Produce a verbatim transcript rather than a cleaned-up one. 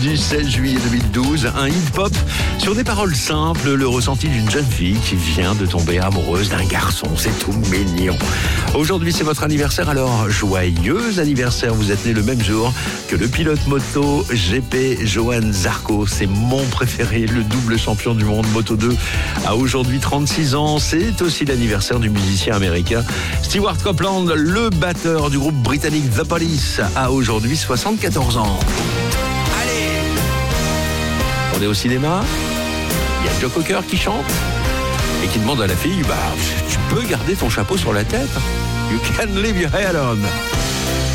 du seize juillet deux mille douze, un hip-hop sur des paroles simples, le ressenti d'une jeune fille qui vient de tomber amoureuse d'un garçon. C'est tout mignon. Aujourd'hui, c'est votre anniversaire, alors joyeux anniversaire. Vous êtes né le même jour que le pilote moto G P Johann Zarco. C'est mon préféré, le double champion du monde Moto deux a aujourd'hui trente-six ans. C'est aussi l'anniversaire du musicien américain Stewart Copeland, le batteur du groupe britannique The Police, a aujourd'hui soixante-quatorze ans. Allez, on est au cinéma, il y a Joe Cocker qui chante et qui demande à la fille, bah, tu peux garder ton chapeau sur la tête. You can leave your hair on.